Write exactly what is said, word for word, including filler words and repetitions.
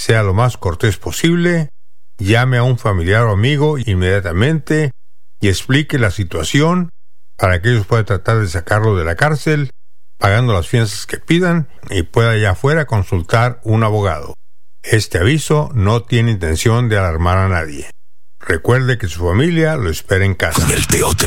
sea lo más cortés posible, llame a un familiar o amigo inmediatamente y explique la situación para que ellos puedan tratar de sacarlo de la cárcel, pagando las fianzas que pidan, y pueda allá afuera consultar un abogado. Este aviso no tiene intención de alarmar a nadie. Recuerde que su familia lo espera en casa. Con el teatro.